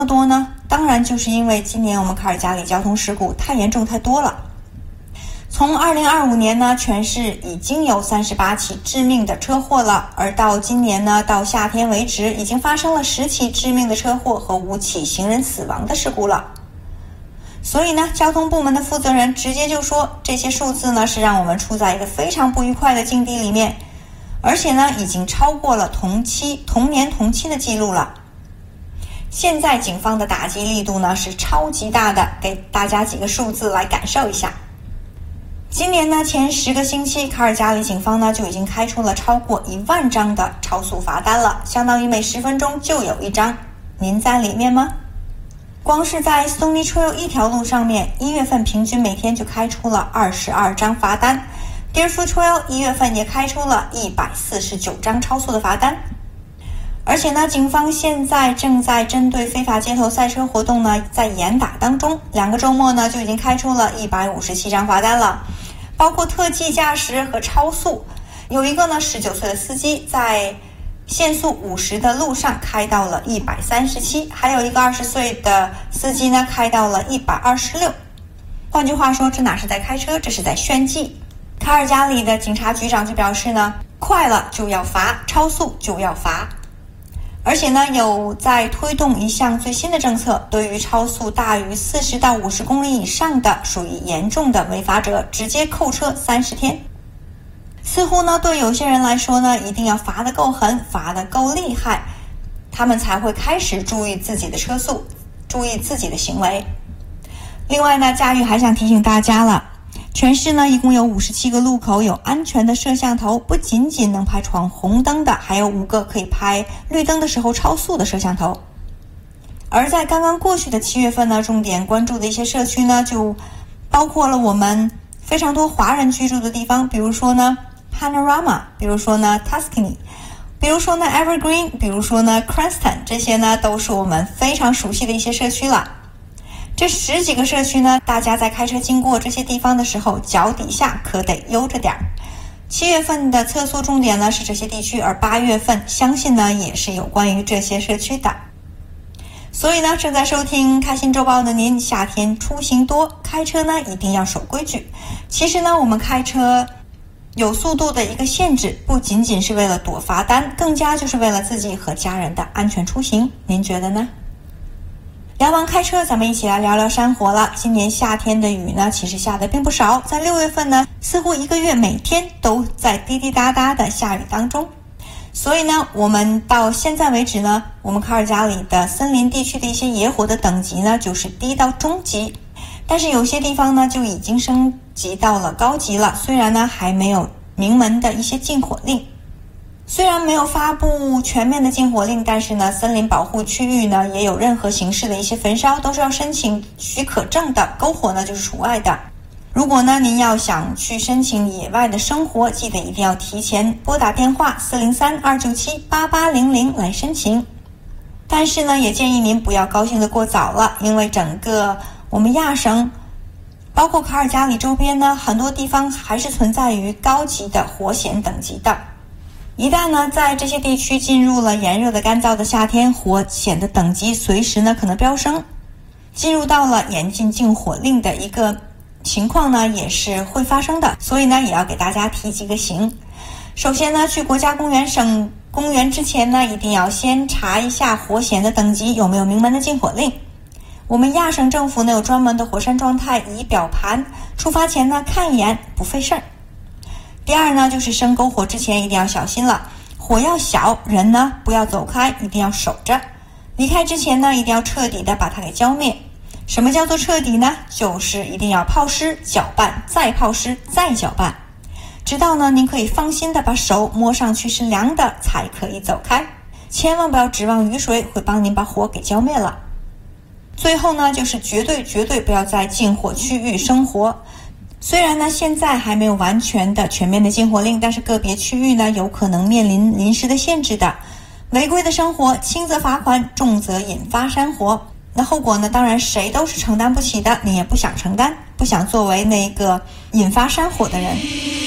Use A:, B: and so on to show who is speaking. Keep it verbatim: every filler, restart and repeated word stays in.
A: 多呢？当然就是因为今年我们卡尔加里交通事故太严重太多了。从二零二五年呢，全市已经有三十八起致命的车祸了，而到今年呢，到夏天为止，已经发生了十起致命的车祸和五起行人死亡的事故了。所以呢，交通部门的负责人直接就说，这些数字呢是让我们处在一个非常不愉快的境地里面，而且呢，已经超过了同期同年同期的记录了。现在警方的打击力度呢是超级大的，给大家几个数字来感受一下。今年呢，前十个星期，卡尔加里警方呢就已经开出了超过一万张的超速罚单了，相当于每十分钟就有一张。您在里面吗？光是在 Stony Trail 一条路上面，一月份平均每天就开出了二十二张罚单。Deerfoot Trail 一月份也开出了一百四十九张超速的罚单。而且呢，警方现在正在针对非法街头赛车活动呢，在严打当中。两个周末呢，就已经开出了一百五十七张罚单了。包括特技驾驶和超速，有一个呢十九岁的司机在限速五十的路上开到了一百三十七，还有一个二十岁的司机呢开到了一百二十六。换句话说，这哪是在开车，这是在炫技。卡尔加里的警察局长就表示呢，快了就要罚，超速就要罚。而且呢，有在推动一项最新的政策，对于超速大于四十到五十公里以上的属于严重的违法者，直接扣车三十天。似乎呢，对有些人来说呢，一定要罚得够狠，罚得够厉害，他们才会开始注意自己的车速，注意自己的行为。另外呢，佳玉还想提醒大家了，全市呢一共有五十七个路口有安全的摄像头，不仅仅能拍闯红灯的，还有五个可以拍绿灯的时候超速的摄像头。而在刚刚过去的七月份呢，重点关注的一些社区呢，就包括了我们非常多华人居住的地方，比如说呢 Panorama， 比如说呢 Tuscany， 比如说呢 Evergreen， 比如说呢 Cranston， 这些呢都是我们非常熟悉的一些社区了。这十几个社区呢，大家在开车经过这些地方的时候，脚底下可得悠着点儿。七月份的测速重点呢是这些地区，而八月份相信呢也是有关于这些社区的。所以呢，正在收听开心周报的您，夏天出行多，开车呢一定要守规矩。其实呢，我们开车有速度的一个限制，不仅仅是为了躲罚单，更加就是为了自己和家人的安全出行。您觉得呢？聊完开车，咱们一起来聊聊山火了。今年夏天的雨呢，其实下的并不少，在六月份呢，似乎一个月每天都在滴滴答答的下雨当中。所以呢，我们到现在为止呢，我们卡尔加里的森林地区的一些野火的等级呢，就是低到中级，但是有些地方呢，就已经升级到了高级了。虽然呢，还没有明门的一些禁火令。虽然没有发布全面的禁火令，但是呢，森林保护区域呢也有任何形式的一些焚烧都是要申请许可证的，篝火呢就是除外的。如果呢您要想去申请野外的生活，记得一定要提前拨打电话四零三二九七八八零零来申请。但是呢，也建议您不要高兴得过早了，因为整个我们亚省，包括卡尔加里周边呢，很多地方还是存在于高级的火险等级的。一旦呢，在这些地区进入了炎热的干燥的夏天，火险的等级随时呢可能飙升，进入到了严禁禁火令的一个情况呢，也是会发生的。所以呢，也要给大家提几个醒。首先呢，去国家公园、省公园之前呢，一定要先查一下火险的等级有没有明门的禁火令。我们亚省政府呢有专门的火山状态仪表盘，出发前呢看一眼，不费事儿。第二呢，就是生篝火之前一定要小心了，火要小，人呢不要走开，一定要守着。离开之前呢，一定要彻底的把它给浇灭。什么叫做彻底呢？就是一定要泡湿、搅拌，再泡湿，再搅拌，直到呢您可以放心的把手摸上去是凉的，才可以走开。千万不要指望雨水会帮您把火给浇灭了。最后呢，就是绝对绝对不要在禁火区域生活。虽然呢，现在还没有完全的全面的禁火令，但是个别区域呢，有可能面临临时的限制的。违规的生活，轻则罚款，重则引发山火。那后果呢，当然谁都是承担不起的，你也不想承担，不想作为那个引发山火的人。